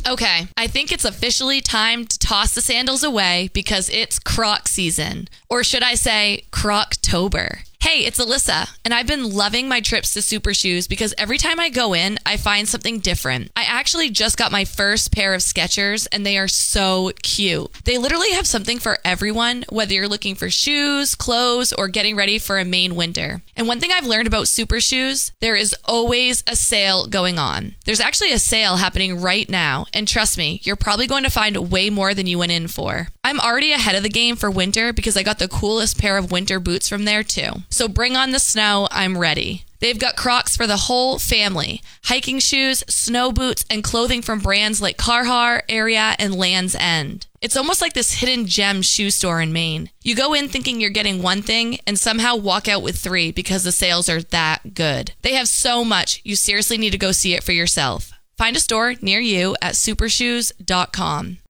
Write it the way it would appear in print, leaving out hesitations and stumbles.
Okay, I think it's officially time to toss the sandals away because it's Croc season. Or should I say Croctober. Hey, it's Alyssa, and I've been loving my trips to Super Shoes because every time I go in, I find something different. I actually just got my first pair of Skechers, and they are so cute. They literally have something for everyone, whether you're looking for shoes, clothes, or getting ready for a Maine winter. And one thing I've learned about Super Shoes, there is always a sale going on. There's actually a sale happening right now, and trust me, you're probably going to find way more than you went in for. I'm already ahead of the game for winter because I got the coolest pair of winter boots from there too. So bring on the snow, I'm ready. They've got Crocs for the whole family. Hiking shoes, snow boots, and clothing from brands like Carhartt, Ariat, and Land's End. It's almost like this hidden gem shoe store in Maine. You go in thinking you're getting one thing and somehow walk out with 3 because the sales are that good. They have so much, you seriously need to go see it for yourself. Find a store near you at supershoes.com.